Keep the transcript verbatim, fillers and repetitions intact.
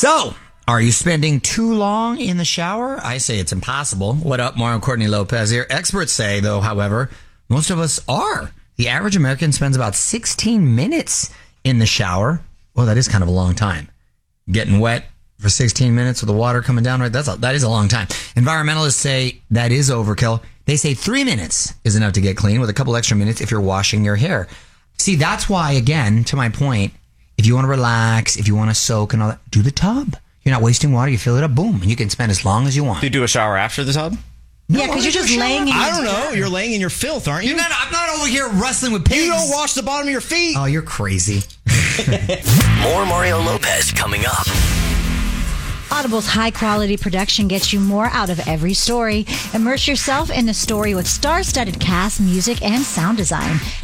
So, are you spending too long in the shower? I say it's impossible. What up, Mario Courtney Lopez here. Experts say, though, however, most of us are. The average American spends about sixteen minutes in the shower. Well, that is kind of a long time. Getting wet for sixteen minutes with the water coming down, right? That's a, that is a long time. Environmentalists say that is overkill. They say three minutes is enough to get clean, with a couple extra minutes if you're washing your hair. See, that's why, again, to my point, if you want to relax, if you want to soak and all that, do the tub. You're not wasting water. You fill it up, boom, and you can spend as long as you want. Do you do a shower after the tub? No, yeah, because you're just laying in your I don't know. You're laying in your filth, aren't you? You're not, I'm not over here wrestling with pigs. You don't wash the bottom of your feet. Oh, you're crazy. More Mario Lopez coming up. Audible's high-quality production gets you more out of every story. Immerse yourself in the story with star-studded cast, music, and sound design.